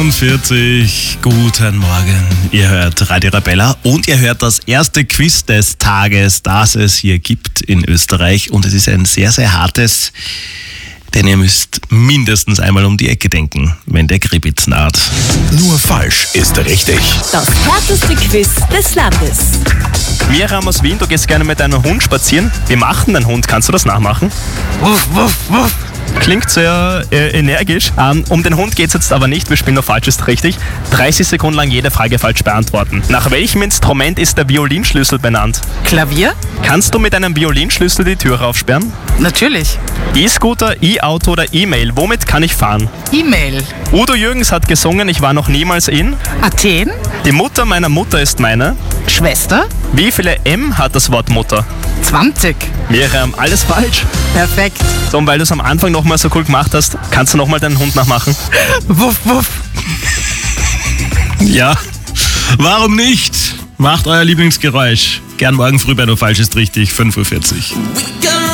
7:45 Uhr, guten Morgen. Ihr hört Radio Arabella und ihr hört das erste Quiz des Tages, das es hier gibt in Österreich. Und es ist ein sehr, sehr hartes, denn ihr müsst mindestens einmal um die Ecke denken, wenn der Gribitz naht. Nur falsch ist richtig. Das härteste Quiz des Landes. Miriam aus Wien, du gehst gerne mit deinem Hund spazieren. Wie macht denn dein Hund? Kannst du das nachmachen? Wuff, wuff, wuff. Klingt sehr energisch. Um den Hund geht es jetzt aber nicht. Wir spielen nur falsch ist richtig. 30 Sekunden lang jede Frage falsch beantworten. Nach welchem Instrument ist der Violinschlüssel benannt? Klavier? Kannst du mit einem Violinschlüssel die Tür aufsperren? Natürlich. E-Scooter, E-Auto oder E-Mail? Womit kann ich fahren? E-Mail. Udo Jürgens hat gesungen, ich war noch niemals in. Athen? Die Mutter meiner Mutter ist meine. Schwester? Wie viele M hat das Wort Mutter? 20. Miriam, alles falsch. Perfekt. So, und weil du es am Anfang nochmal so cool gemacht hast, kannst du nochmal deinen Hund nachmachen? Wuff, wuff. Ja, warum nicht? Macht euer Lieblingsgeräusch. Gern morgen früh bei Nur falsch ist richtig, 5:40 Uhr.